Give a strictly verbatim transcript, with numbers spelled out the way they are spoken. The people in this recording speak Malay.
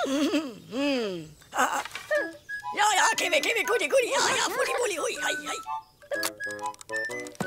Mhm, mhm. Ah, ah. Ja, ja, geh weg, geh weg, Guti, Guti, ja, ja, Fuli, Fuli, hui, hei, hei.